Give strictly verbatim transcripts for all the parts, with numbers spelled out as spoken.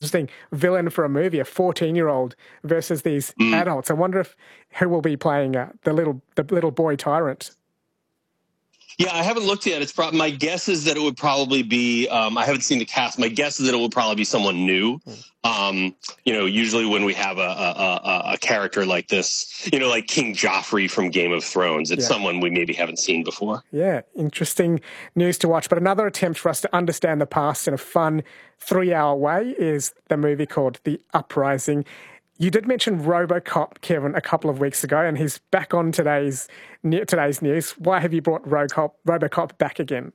interesting villain for a movie, a fourteen-year-old versus these mm. adults. I wonder if who will be playing uh, the little the little boy tyrant. Yeah, I haven't looked yet. It's pro- my guess is that it would probably be. Um, I haven't seen the cast. My guess is that it will probably be someone new. Um, you know, usually when we have a, a, a, a character like this, you know, like King Joffrey from Game of Thrones, it's Yeah. someone we maybe haven't seen before. Yeah, interesting news to watch. But another attempt for us to understand the past in a fun three-hour way is the movie called The Uprising. You did mention RoboCop, Kevin, a couple of weeks ago, and he's back on today's today's news. Why have you brought RoboCop, RoboCop back again?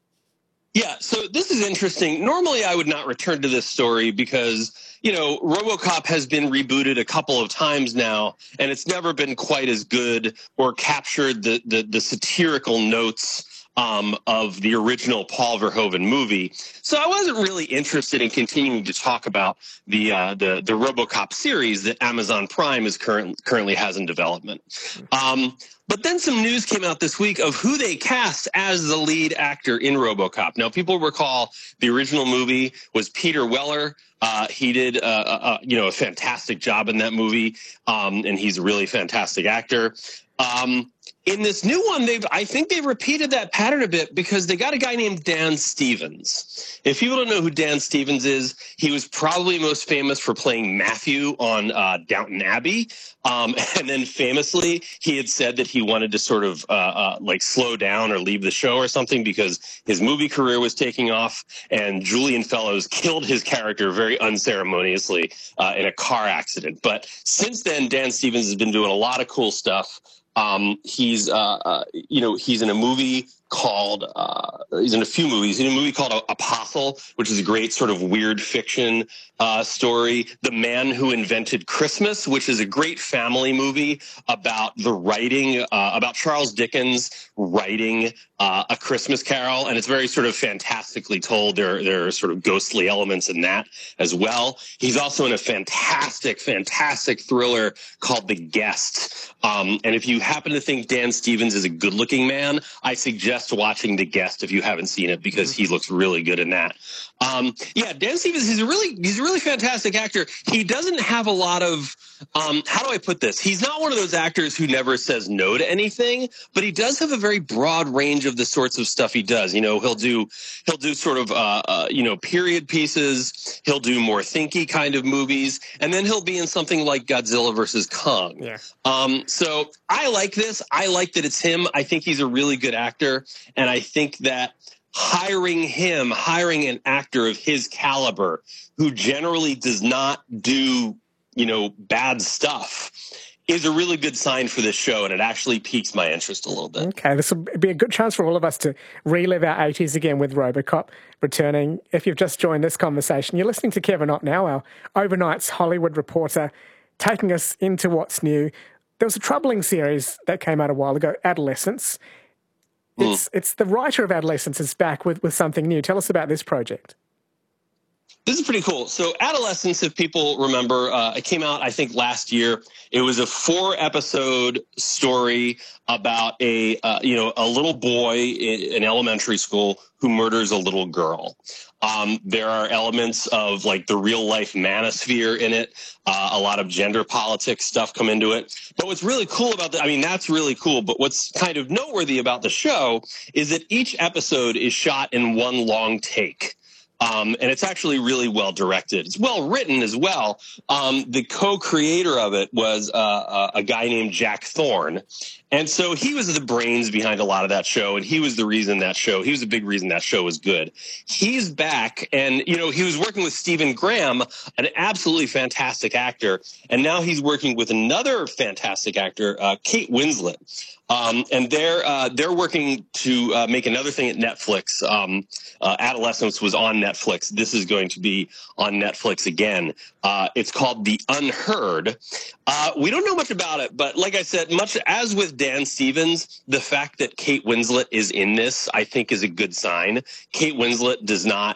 Yeah, so this is interesting. Normally, I would not return to this story because, you know, RoboCop has been rebooted a couple of times now, and it's never been quite as good or captured the the, the satirical notes Um, of the original Paul Verhoeven movie. So I wasn't really interested in continuing to talk about the uh, the, the RoboCop series that Amazon Prime is current, currently has in development. Um, but then some news came out this week of who they cast as the lead actor in RoboCop. Now, people recall the original movie was Peter Weller. Uh, he did, uh, uh, you know, a fantastic job in that movie, um, and he's a really fantastic actor. Um, in this new one, they've I think they've repeated that pattern a bit because they got a guy named Dan Stevens. If people don't know who Dan Stevens is, he was probably most famous for playing Matthew on uh, Downton Abbey. Um, and then famously, he had said that he wanted to sort of uh, uh, like slow down or leave the show or something because his movie career was taking off. And Julian Fellows killed his character very unceremoniously uh, in a car accident. But since then, Dan Stevens has been doing a lot of cool stuff. Um, he's, uh, uh, you know, he's in a movie called, uh, he's in a few movies. He's in a movie called Apostle, which is a great sort of weird fiction uh, story. The Man Who Invented Christmas, which is a great family movie about the writing, uh, about Charles Dickens writing uh, A Christmas Carol. And it's very sort of fantastically told. There, there are sort of ghostly elements in that as well. He's also in a fantastic, fantastic thriller called The Guest. Um, and if you happen to think Dan Stevens is a good-looking man, I suggest watching The Guest if you haven't seen it because he looks really good in that. Um, yeah, Dan Stevens, he's a really he's a really fantastic actor. He doesn't have a lot of um, how do I put this? He's not one of those actors who never says no to anything, but he does have a very broad range of the sorts of stuff he does. You know, he'll do he'll do sort of uh, uh, you know period pieces. He'll do more thinky kind of movies, and then he'll be in something like Godzilla versus Kong. Yeah. Um, so I like this. I like that it's him. I think he's a really good actor, and I think that hiring him, hiring an actor of his caliber who generally does not do, you know, bad stuff is a really good sign for this show, and it actually piques my interest a little bit. Okay, this will be a good chance for all of us to relive our eighties again with RoboCop returning. If you've just joined this conversation, you're listening to Kevin Ott now, our overnight's Hollywood reporter, taking us into what's new. There was a troubling series that came out a while ago, Adolescence. It's mm. it's the writer of Adolescence is back with, with something new. Tell us about this project. This is pretty cool. So Adolescence, if people remember, uh, it came out, I think, last year. It was a four-episode story about a, uh, you know, a little boy in, in elementary school who murders a little girl. Um, there are elements of, like, the real-life manosphere in it. Uh, a lot of gender politics stuff come into it. But what's really cool about that, I mean, that's really cool. But what's kind of noteworthy about the show is that each episode is shot in one long take. Um, and it's actually really well directed. It's well written as well. Um, the co-creator of it was uh, a, a guy named Jack Thorne. And so he was the brains behind a lot of that show, and he was the reason that show, he was a big reason that show was good. He's back, and, you know, he was working with Stephen Graham, an absolutely fantastic actor, and now he's working with another fantastic actor, uh, Kate Winslet. Um, and they're uh, they're working to uh, make another thing at Netflix. Um, uh, Adolescence was on Netflix. This is going to be on Netflix again. Uh, it's called The Unheard. Uh, we don't know much about it, but like I said, much as with Dan Stevens, the fact that Kate Winslet is in this, I think, is a good sign. Kate Winslet does not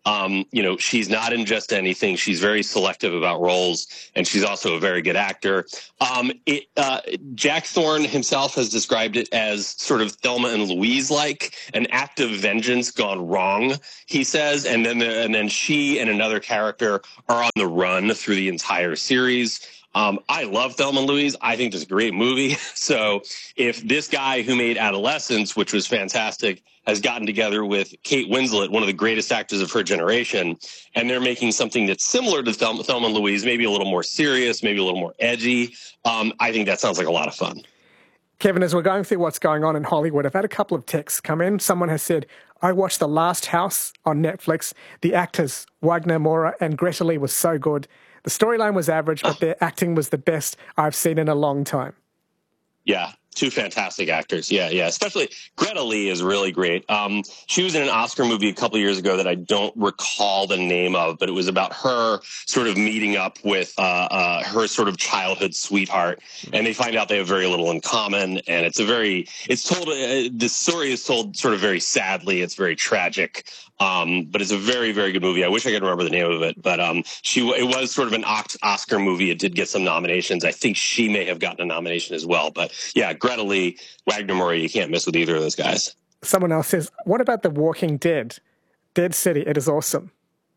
Um, you know, she's not in just anything. She's very selective about roles, and she's also a very good actor. Um, it, uh, Jack Thorne himself has described it as sort of Thelma and Louise-like, an act of vengeance gone wrong, he says, and then the, and then she and another character are on the run through the entire series. Um, I love Thelma and Louise. I think it's a great movie. So if this guy who made Adolescence, which was fantastic, has gotten together with Kate Winslet, one of the greatest actors of her generation, and they're making something that's similar to Thelma, Thelma and Louise, maybe a little more serious, maybe a little more edgy, um, I think that sounds like a lot of fun. Kevin, as we're going through what's going on in Hollywood, I've had a couple of texts come in. Someone has said, I watched The Last House on Netflix. The actors, Wagner Moura and Greta Lee, was so good. The storyline was average, but their acting was the best I've seen in a long time. Yeah, two fantastic actors. Yeah, yeah. Especially Greta Lee is really great. Um, she was in an Oscar movie a couple of years ago that I don't recall the name of, but it was about her sort of meeting up with uh, uh, her sort of childhood sweetheart, and they find out they have very little in common. And it's a very, it's told, uh, the story is told sort of very sadly. It's very tragic. Um, but it's a very, very good movie. I wish I could remember the name of it, but um, she it was sort of an Oscar movie. It did get some nominations. I think she may have gotten a nomination as well. But yeah, Greta Lee, Wagner Moura, you can't miss with either of those guys. Someone else says, what about The Walking Dead? Dead City, it is awesome.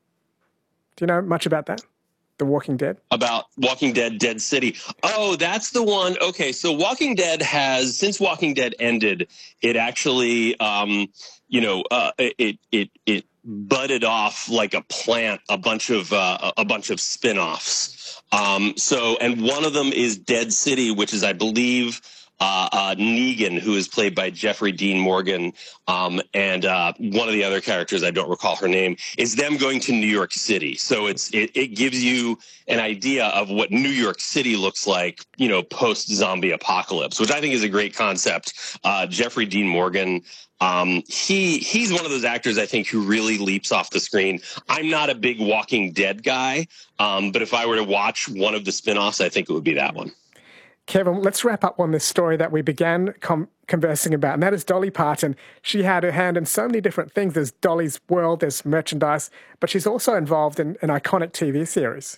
Do you know much about that? The Walking Dead? About Walking Dead, Dead City. Oh, that's the one. Okay, so Walking Dead has, since Walking Dead ended, it actually, um, you know, uh, it it it budded off like a plant, a bunch of uh, a bunch of spin-offs. Um, so, and one of them is Dead City, which is, I believe, Uh, uh, Negan, who is played by Jeffrey Dean Morgan, um, and uh, one of the other characters, I don't recall her name, is them going to New York City. So it's it, it gives you an idea of what New York City looks like, you know, post-zombie apocalypse, which I think is a great concept. Uh, Jeffrey Dean Morgan, um, he he's one of those actors, I think, who really leaps off the screen. I'm not a big Walking Dead guy, um, but if I were to watch one of the spinoffs, I think it would be that one. Kevin, let's wrap up on this story that we began com- conversing about, and that is Dolly Parton. She had her hand in so many different things. There's Dolly's World, there's merchandise, but she's also involved in an iconic T V series.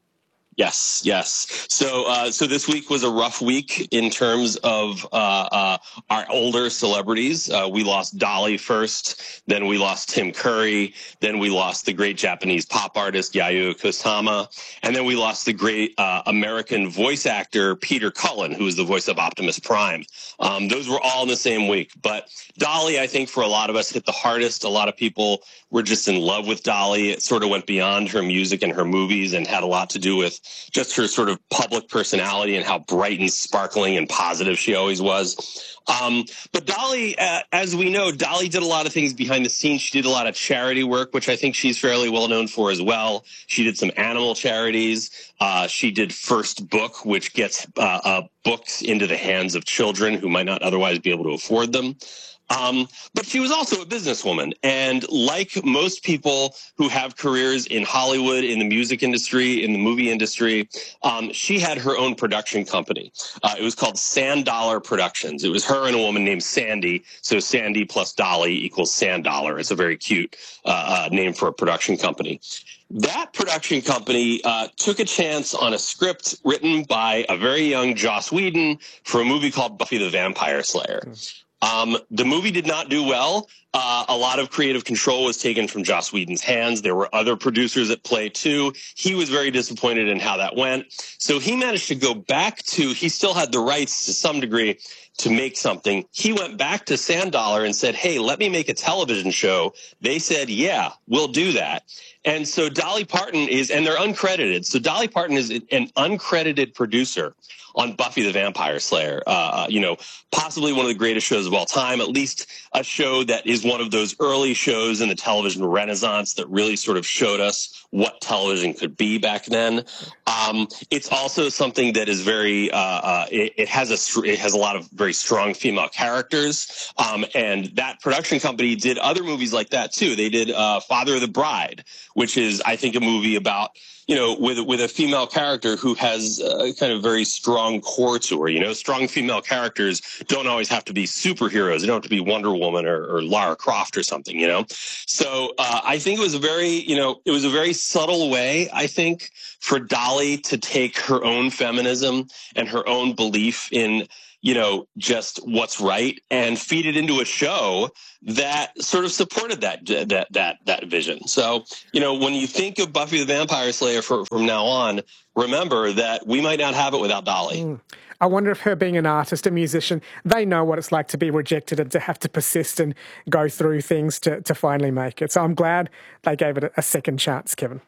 Yes, yes. So, uh, so this week was a rough week in terms of uh, uh, our older celebrities. Uh, we lost Dolly first, then we lost Tim Curry, then we lost the great Japanese pop artist Yayoi Kusama, and then we lost the great uh, American voice actor Peter Cullen, who was the voice of Optimus Prime. Um, those were all in the same week. But Dolly, I think, for a lot of us, hit the hardest. A lot of people were just in love with Dolly. It sort of went beyond her music and her movies and had a lot to do with just her sort of public personality and how bright and sparkling and positive she always was. Um, but Dolly, uh, as we know, Dolly did a lot of things behind the scenes. She did a lot of charity work, which I think she's fairly well known for as well. She did some animal charities. Uh, she did First Book, which gets uh, uh, books into the hands of children who might not otherwise be able to afford them. Um, but she was also a businesswoman. And like most people who have careers in Hollywood, in the music industry, in the movie industry, um, she had her own production company. Uh, it was called Sand Dollar Productions. It was her and a woman named Sandy. So Sandy plus Dolly equals Sand Dollar. It's a very cute uh, uh, name for a production company. That production company uh, took a chance on a script written by a very young Joss Whedon for a movie called Buffy the Vampire Slayer. Mm. Um, the movie did not do well. Uh, a lot of creative control was taken from Joss Whedon's hands. There were other producers at play, too. He was very disappointed in how that went. So he managed to go back to, he still had the rights to some degree to make something. He went back to Sand Dollar and said, hey, let me make a television show. They said, yeah, we'll do that. And so Dolly Parton is, and they're uncredited. So Dolly Parton is an uncredited producer on Buffy the Vampire Slayer. Uh, you know, possibly one of the greatest shows of all time, at least a show that is one of those early shows in the television renaissance that really sort of showed us what television could be back then. Um, it's also something that is very, uh, uh, it, it has a, it has a lot of very strong female characters. Um, and that production company did other movies like that too. They did, uh, Father of the Bride, which is, I think, a movie about, you know, with, with a female character who has a kind of very strong core to her. You know, strong female characters don't always have to be superheroes. They don't have to be Wonder Woman or, or Lara Croft or something, you know? So, uh, I think it was a very, you know, it was a very subtle way, I think, for Dolly to take her own feminism and her own belief in, you know, just what's right and feed it into a show that sort of supported that that that that vision. So, you know, when you think of Buffy the Vampire Slayer for, from now on, remember that we might not have it without Dolly. Mm. I wonder if her being an artist, a musician, they know what it's like to be rejected and to have to persist and go through things to, to finally make it. So I'm glad they gave it a second chance, Kevin.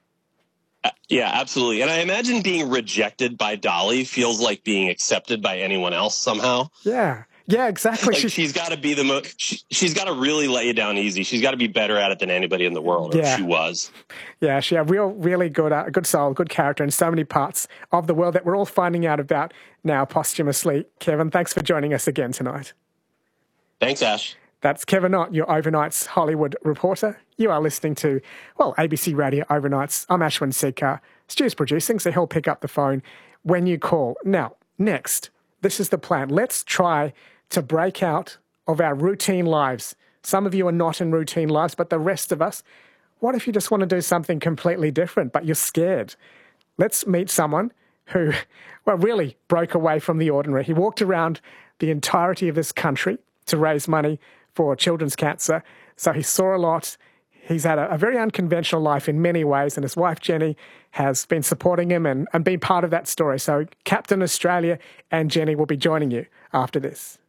Yeah, absolutely. And I imagine being rejected by Dolly feels like being accepted by anyone else somehow. Yeah. Yeah, exactly. Like she's got to be the most, she, she's got to really lay you down easy. She's got to be better at it than anybody in the world, or yeah. she was. Yeah, she had real, really good, uh, good soul, good character in so many parts of the world that we're all finding out about now posthumously. Kevin, thanks for joining us again tonight. Thanks, Ash. That's Kevin Ott, your Overnight's Hollywood reporter. You are listening to, well, A B C Radio Overnights. I'm Ashwin Sikar. Stu's producing, so he'll pick up the phone when you call. Now, next, this is the plan. Let's try to break out of our routine lives. Some of you are not in routine lives, but the rest of us, what if you just want to do something completely different, but you're scared? Let's meet someone who, well, really broke away from the ordinary. He walked around the entirety of this country to raise money for children's cancer. So he saw a lot. He's had a, a very unconventional life in many ways, and his wife, Jenny, has been supporting him and, and been part of that story. So Captain Australia and Jenny will be joining you after this.